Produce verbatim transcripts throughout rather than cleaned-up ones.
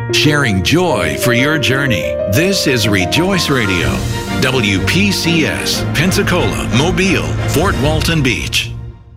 sharing joy for your journey. This is Rejoice Radio, W P C S, Pensacola, Mobile, Fort Walton Beach.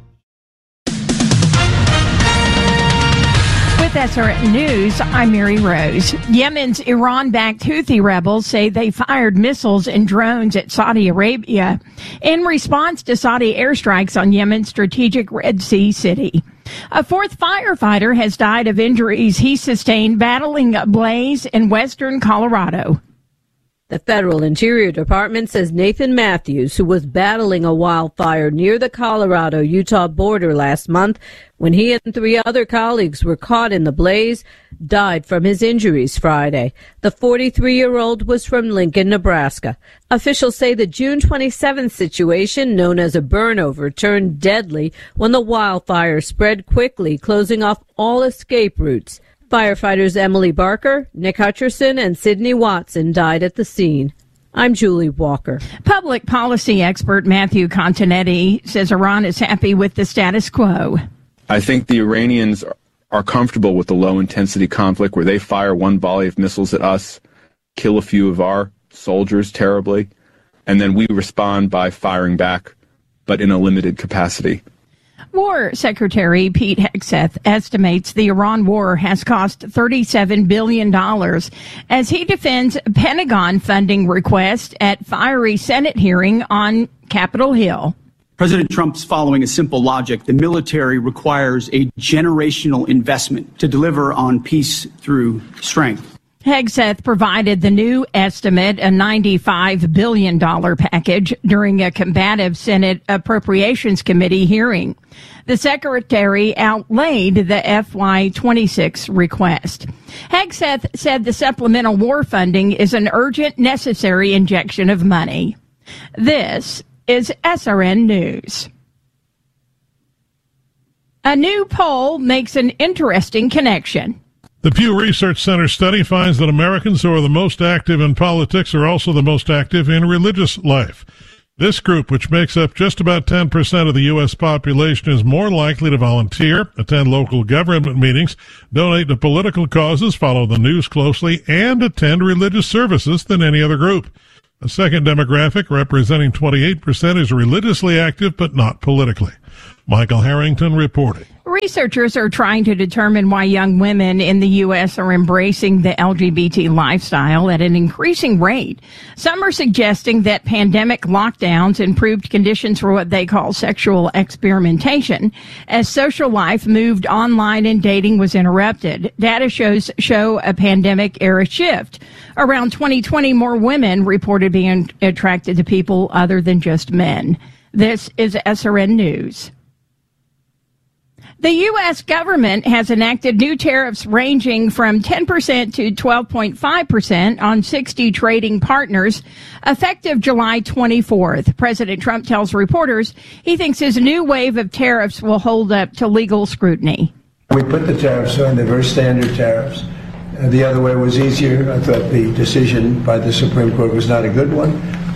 With S R N News, I'm Mary Rose. Yemen's Iran-backed Houthi rebels say they fired missiles and drones at Saudi Arabia in response to Saudi airstrikes on Yemen's strategic Red Sea city. A fourth firefighter has died of injuries he sustained battling a blaze in western Colorado. The Federal Interior Department says Nathan Matthews, who was battling a wildfire near the Colorado-Utah border last month when he and three other colleagues were caught in the blaze, died from his injuries Friday. The forty-three-year-old was from Lincoln, Nebraska. Officials say the June twenty-seventh situation, known as a burnover, turned deadly when the wildfire spread quickly, closing off all escape routes. Firefighters Emily Barker, Nick Hutcherson, and Sidney Watson died at the scene. I'm Julie Walker. Public policy expert Matthew Continetti says Iran is happy with the status quo. I think the Iranians are comfortable with the low-intensity conflict where they fire one volley of missiles at us, kill a few of our soldiers terribly, and then we respond by firing back, but in a limited capacity. War Secretary Pete Hegseth estimates the Iran war has cost thirty-seven billion dollars as he defends Pentagon funding request at fiery Senate hearing on Capitol Hill. President Trump's following a simple logic. The military requires a generational investment to deliver on peace through strength. Hegseth provided the new estimate, a ninety-five billion dollars package, during a combative Senate Appropriations Committee hearing. The secretary outlaid the F Y twenty-six request. Hegseth said the supplemental war funding is an urgent, necessary injection of money. This is S R N News. A new poll makes an interesting connection. The Pew Research Center study finds that Americans who are the most active in politics are also the most active in religious life. This group, which makes up just about ten percent of the U S population, is more likely to volunteer, attend local government meetings, donate to political causes, follow the news closely, and attend religious services than any other group. A second demographic, representing twenty-eight percent, is religiously active but not politically. Michael Harrington reporting. Researchers are trying to determine why young women in the U S are embracing the L G B T lifestyle at an increasing rate. Some are suggesting that pandemic lockdowns improved conditions for what they call sexual experimentation as social life moved online and dating was interrupted. Data shows show a pandemic era shift. Around twenty twenty, more women reported being attracted to people other than just men. This is S R N News. The U S government has enacted new tariffs ranging from ten percent to twelve point five percent on sixty trading partners, effective July twenty-fourth. President Trump tells reporters he thinks his new wave of tariffs will hold up to legal scrutiny. We put the tariffs on, they're very standard tariffs. Uh, the other way was easier. I thought the decision by the Supreme Court was not a good one.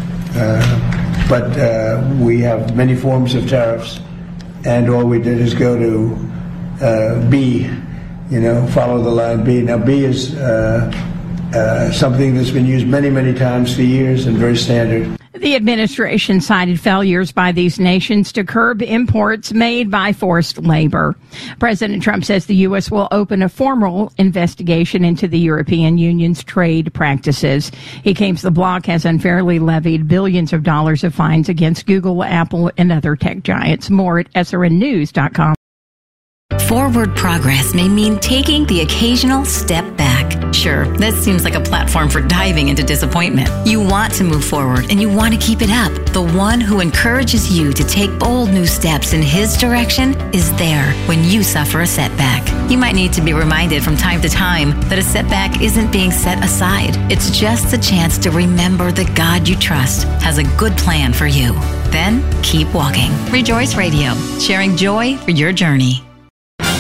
Uh, but uh, we have many forms of tariffs. And all we did is go to uh, B, you know, follow the line B. Now, B is uh, uh, something that's been used many, many times for years and very standard. The administration cited failures by these nations to curb imports made by forced labor. President Trump says the U S will open a formal investigation into the European Union's trade practices. He claims the bloc has unfairly levied billions of dollars of fines against Google, Apple, and other tech giants. More at S R N news dot com. Forward progress may mean taking the occasional step back. Sure, this seems like a platform for diving into disappointment. You want to move forward and you want to keep it up. The one who encourages you to take bold new steps in his direction is there when you suffer a setback. You might need to be reminded from time to time that a setback isn't being set aside. It's just a chance to remember that God you trust has a good plan for you. Then keep walking. Rejoice Radio, sharing joy for your journey.